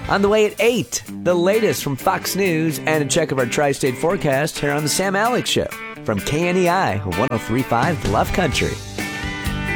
On the way at 8, the latest from Fox News and a check of our tri-state forecast here on the Sam Alex Show from KNEI 103.5 Bluff Country.